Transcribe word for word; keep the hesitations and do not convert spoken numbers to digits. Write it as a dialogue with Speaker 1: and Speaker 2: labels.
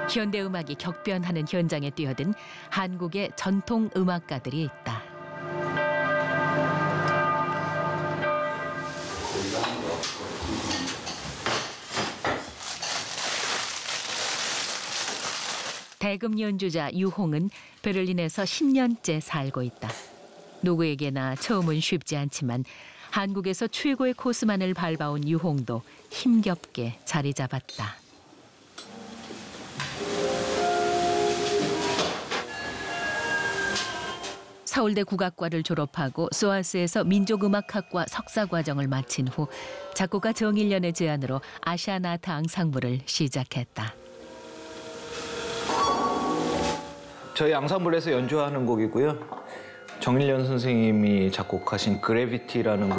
Speaker 1: 현대 음악이 격변하는 현장에 뛰어든 한국의 전통 음악가들이 있다. 대금 연주자 유홍은 베를린에서 십 년째 살고 있다. 누구에게나 처음은 쉽지 않지만 한국에서 최고의 코스만을 밟아온 유홍도 힘겹게 자리 잡았다. 서울대 국악과를 졸업하고 소아스에서 민족음악학과 석사과정을 마친 후 작곡가 정일련의 제안으로 아시아나트 앙상블을 시작했다.
Speaker 2: 저희 앙상블에서 연주하는 곡이고요. 정일련 선생님이 작곡하신 그래비티라는